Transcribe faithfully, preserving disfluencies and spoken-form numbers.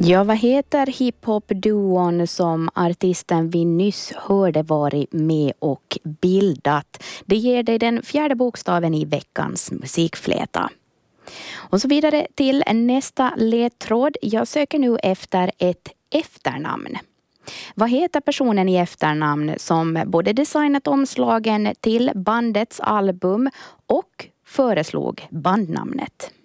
Ja, vad heter hiphop-duon som artisten vi nyss hörde varit med och bildat? Det ger dig den fjärde bokstaven i veckans musikfläta. Och så vidare till nästa ledtråd. Jag söker nu efter ett efternamn. Vad heter personen i efternamn som både designat omslagen till bandets album och föreslog bandnamnet?